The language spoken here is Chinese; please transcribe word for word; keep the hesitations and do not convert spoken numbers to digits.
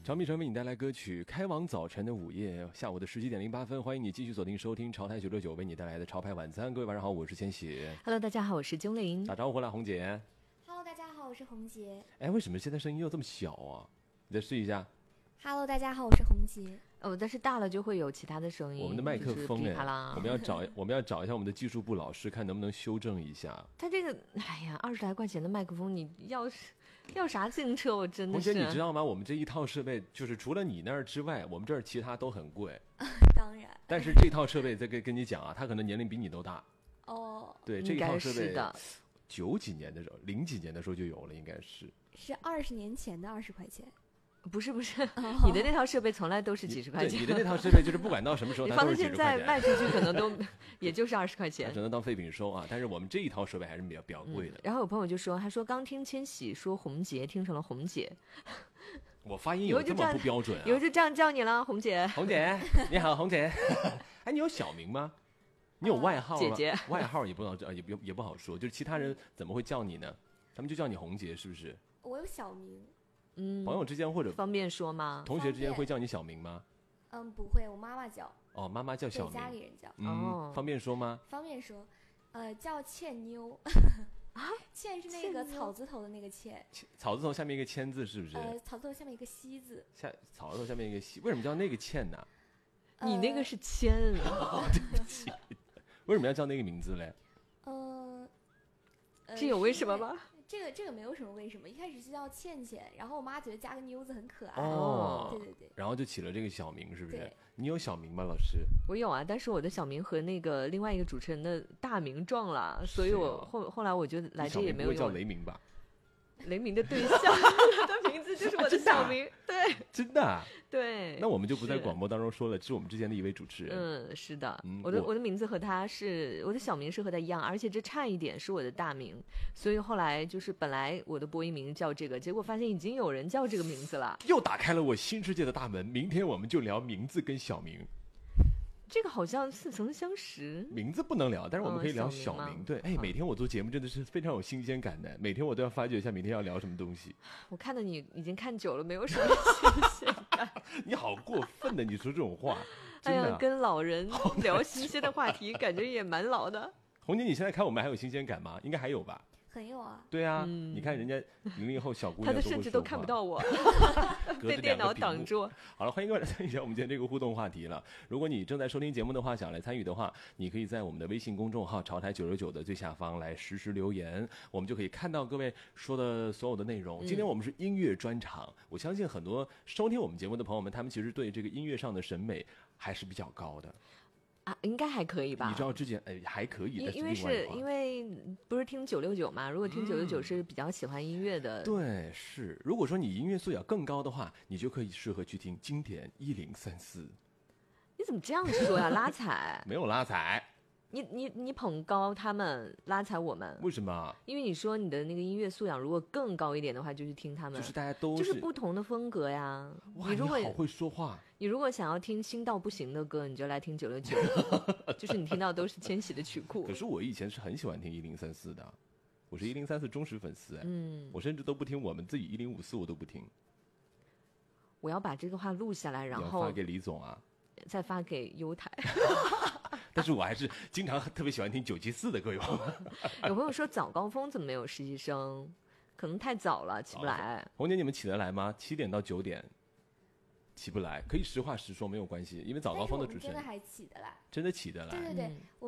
张碧晨为你带来歌曲《开往早晨的午夜》，下午的十七点零八分，欢迎你继续锁定收听潮台九六九为你带来的潮牌晚餐。各位晚上好，我是千玺。 Hello， 大家好，我是钟玲。 打招呼啦，红姐。 Hello， 大家好，我是红杰。 哎，为什么现在声音又这么小啊？你再试一下。 Hello， 大家好，我是红杰。 哦，但是大了就会有其他的声音。 我们的麦克风哎， 就是、 我们要找我们要找一下我们的技术部老师，看能不能修正一下。 他这个，哎呀，二十来块钱的麦克风，你要是要啥自行车？我真的是。 红姐，你知道吗？我们这一套设备，就是除了你那儿之外，我们这儿其他都很贵。 当然。 但是这套设备，再跟跟你讲啊，他可能年龄比你都大。 哦。 对，这一套设备，九几年的时候，零几年的时候就有了，应该是。 是二十年前的二十块钱。 不是不是，哦、你的那套设备从来都是几十块钱。 你的那套设备就是不管到什么时候，它都是几十块钱。 你放到现在卖出去可能都也就是二十块钱， 只能当废品收啊。但是我们这一套设备还是比较比较贵的、嗯。 然后有朋友就说，他说刚听千玺说红杰，听成了红姐。 我发音有这么不标准、啊？ 以后就这样叫你了，红姐。 红姐，你好，红姐。哎，你有小名吗？你有外号吗？ 姐姐。 外号也不好，也不也不好说。就是其他人怎么会叫你呢？他们就叫你红姐，是不是？ 我有小名。 嗯， 朋友之间或者方便说吗？ 同学之间会叫你小名吗？ 嗯，不会，我妈妈叫。 哦，妈妈叫小名， 家里人叫。 嗯、 哦， 方便说吗？ 方便说，呃，叫倩妞。啊，倩是那个草字头的那个倩。 草字头下面一个千字是不是？ 呃，草字头下面一个西字。 下草字头下面一个西，为什么叫那个倩呢？ 呃、 你那个是千、 哦，对不起。为什么要叫那个名字嘞？ 呃，呃这有为什么吗？ 这个这个没有什么为什么，一开始是叫倩倩，然后我妈觉得加个妞字很可爱， 哦， 对对对， 然后就起了这个小名，是不是？ 对， 你有小名吗，老师？ 我有啊，但是我的小名和那个另外一个主持人的大名撞了，所以我后后来我就来这也没有用。 叫雷鸣吧？ 雷鸣的对象，他的名字就是我的小名，对， 真的、啊， 对。 那我们就不在广播当中说了，这是我们之前的一位主持人。 嗯，是的， 嗯、 我的我的名字和他是，我的小名是和他一样，而且这差一点是我的大名，所以后来就是本来我的播音名叫这个，结果发现已经有人叫这个名字了， 又打开了我新世界的大门。明天我们就聊名字跟小名。 这个好像似曾相识， 名字不能聊，但是我们可以聊小名。 嗯、 对，哎，每天我做节目真的是非常有新鲜感的，每天我都要发掘一下明天要聊什么东西。 我看到你已经看久了，没有什么新鲜感。 你好过分的，你说这种话。 哎呀，跟老人聊新鲜的话题，感觉也蛮老的。 红姐，你现在看我们还有新鲜感吗？应该还有吧。 很有啊， 对啊、 嗯， 你看人家零零后小姑娘， 她的甚至都看不到我，被电脑挡住。 好了，欢迎各位来参与一下我们今天这个互动话题了。如果你正在收听节目的话，想来参与的话，你可以在我们的微信公众号潮台九六九的最下方来实时留言，我们就可以看到各位说的所有的内容。今天我们是音乐专场，嗯、我相信很多收听我们节目的朋友们，他们其实对这个音乐上的审美还是比较高的。 啊，应该还可以吧？ 你知道之前哎还可以， 因为是因为不是听九六九嘛？如果听九六九是比较喜欢音乐的， 嗯、对，是。如果说你音乐素养更高的话，你就可以适合去听经典一零三四。 你怎么这样说呀？拉踩？ 没有拉踩。 你你你捧高他们，拉踩我们， 为什么？ 因为你说你的那个音乐素养如果更高一点的话，就去听他们， 就是大家都是就是不同的风格呀。 哇， 你如果你好会说话。 你如果想要听新到不行的歌，你就来听九六九，就是你听到都是千玺的曲库。 可是我以前是很喜欢听一零三四的，我是一零三四忠实粉丝哎， 嗯， 我甚至都不听我们自己一零五四，我都不听。 我要把这个话录下来，然后发给李总啊， 再发给优台。 但是我还是经常特别喜欢听九七四的，各位朋友。 有朋友说早高峰怎么没有实习生？可能太早了，起不来。 红姐，你们起得来吗？七点到九点，起不来，可以实话实说，没有关系，因为早高峰的主持人真的还起得来， 真的起得来。 对对对。 嗯